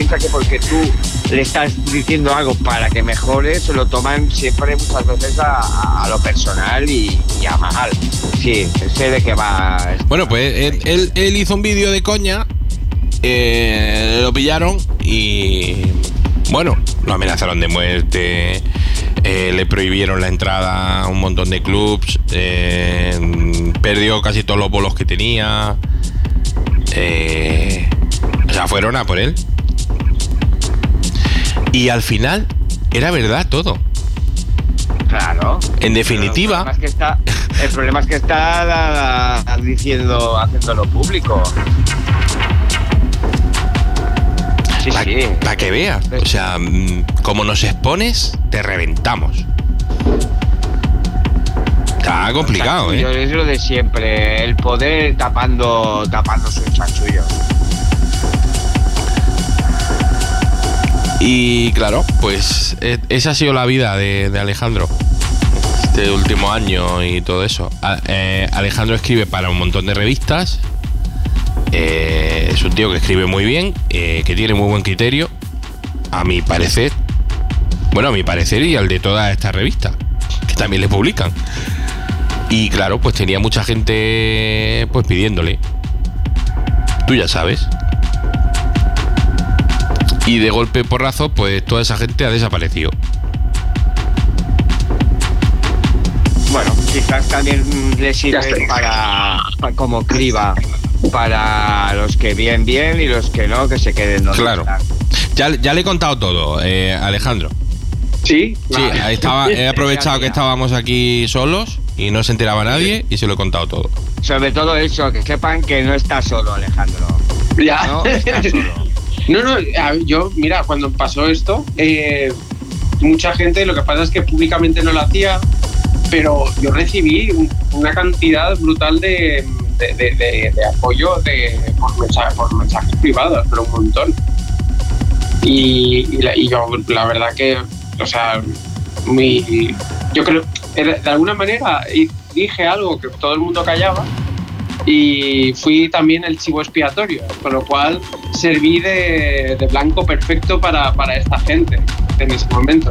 piensa que porque tú le estás diciendo algo para que mejore, se lo toman siempre muchas veces a lo personal y a mal. Sí, sé de qué va. Bueno, pues él hizo un vídeo de coña, lo pillaron y bueno, lo amenazaron de muerte, le prohibieron la entrada a un montón de clubs, perdió casi todos los bolos que tenía, o sea, fueron a por él. Y al final era verdad todo. Claro. En definitiva. El problema es que está haciéndolo público. Sí, sí. Para que veas. O sea, como nos expones, te reventamos. Está complicado, ¿eh? Es lo de siempre. El poder tapando sus chanchullos. Y claro, pues esa ha sido la vida de Alejandro este último año y todo eso. Alejandro escribe para un montón de revistas. Es un tío que escribe muy bien, que tiene muy buen criterio, a mi parecer. Bueno, a mi parecer y al de todas estas revistas, que también le publican. Y claro, pues tenía mucha gente pues pidiéndole. Tú ya sabes. Y de golpe porrazo, pues toda esa gente ha desaparecido. Bueno, quizás también le sirve para como criba para los que bien y los que no, que se queden donde claro. están. Ya le he contado todo, Alejandro. Sí, ahí estaba, he aprovechado que estábamos aquí solos y no se enteraba nadie y se lo he contado todo. Sobre todo eso, que sepan que no está solo, Alejandro. Ya. No está solo. No, yo, mira, cuando pasó esto, mucha gente, lo que pasa es que públicamente no lo hacía, pero yo recibí una cantidad brutal de apoyo por mensajes privados, pero un montón. Y yo, la verdad que, o sea, yo creo, de alguna manera dije algo que todo el mundo callaba y fui también el chivo expiatorio, con lo cual serví de blanco perfecto para esta gente en ese momento.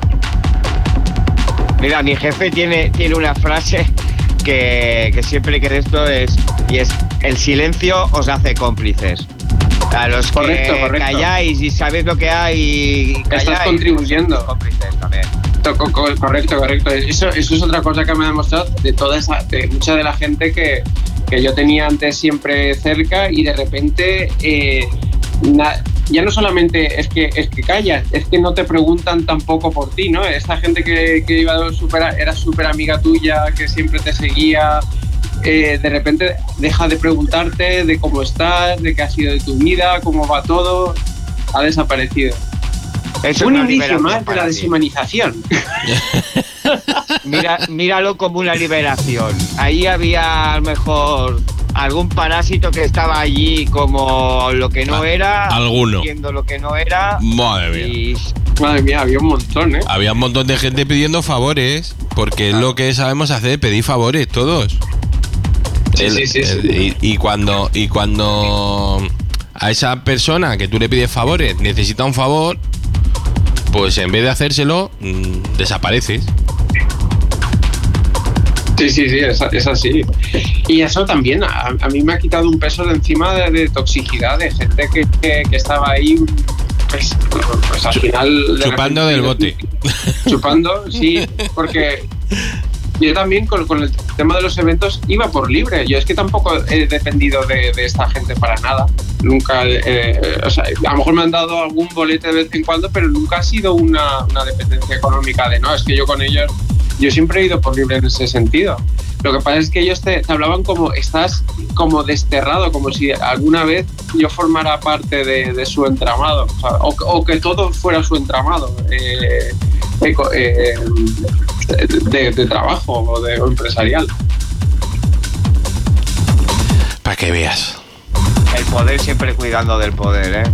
Mira, mi jefe tiene una frase que siempre que de esto es el silencio os hace cómplices. A los correcto. calláis y sabéis lo que hay, estás contribuyendo. Cómplices también. Correcto. Eso es otra cosa que me ha demostrado de mucha de la gente que yo tenía antes siempre cerca y de repente ya no solamente es que callas, es que no te preguntan tampoco por ti, ¿no? Esta gente que era súper amiga tuya, que siempre te seguía, de repente deja de preguntarte de cómo estás, de qué ha sido de tu vida, cómo va todo, ha desaparecido. Eso un inicio más de la deshumanización. Míralo como una liberación. Ahí había a lo mejor algún parásito que estaba allí como lo que no era, alguno viendo lo que no era. Madre mía, había un montón, ¿eh? Había un montón de gente pidiendo favores, porque es lo que sabemos hacer, pedir favores todos. Sí. Y cuando a esa persona que tú le pides favores necesita un favor, pues en vez de hacérselo, desapareces. Sí, es así. Y eso también a mí me ha quitado un peso de encima de toxicidad, de gente que estaba ahí, pues al final... Chupando del bote. Chupando, sí, porque yo también con el tema de los eventos iba por libre. Yo es que tampoco he dependido de esta gente para nada. Nunca, o sea, a lo mejor me han dado algún bolete de vez en cuando, pero nunca ha sido una dependencia económica de no, es que yo con ellos... Yo siempre he ido por libre en ese sentido. Lo que pasa es que ellos te hablaban como estás como desterrado, como si alguna vez yo formara parte de su entramado, o que todo fuera su entramado de trabajo o empresarial. Para que veas. El poder siempre cuidando del poder, ¿eh?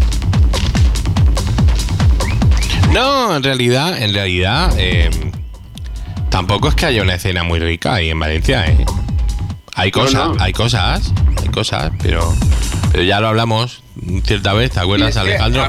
No, en realidad, tampoco es que haya una escena muy rica ahí en Valencia, ¿eh? Hay cosas, pero ya lo hablamos cierta vez, ¿te acuerdas, Alejandro?